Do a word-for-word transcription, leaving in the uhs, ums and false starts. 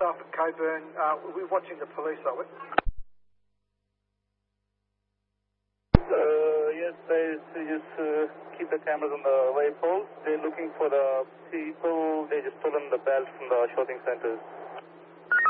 staff at Coburn. Uh, we're watching the police, are we? Uh, yes, they, they just uh, keep the cameras on the way poles. They're looking for the people. They just stolen the belt from the shopping centers.